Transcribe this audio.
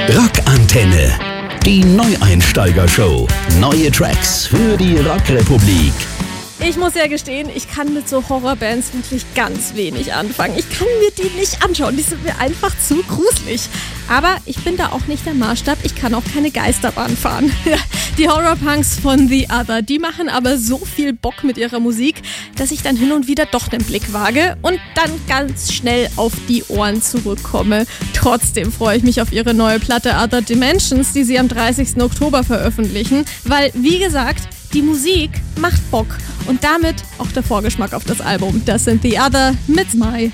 Rockantenne. Die Neueinsteiger-Show. Neue Tracks für die Rockrepublik. Ich muss ja gestehen, ich kann mit so Horrorbands wirklich ganz wenig anfangen. Ich kann mir die nicht anschauen, die sind mir einfach zu gruselig. Aber ich bin da auch nicht der Maßstab, ich kann auch keine Geisterbahn fahren. Die Horrorpunks von The Other, die machen aber so viel Bock mit ihrer Musik, dass ich dann hin und wieder doch den Blick wage und dann ganz schnell auf die Ohren zurückkomme. Trotzdem freue ich mich auf ihre neue Platte Other Dimensions, die sie am 30. Oktober veröffentlichen, weil, wie gesagt, die Musik macht Bock und damit auch der Vorgeschmack auf das Album. Das sind The Other mit My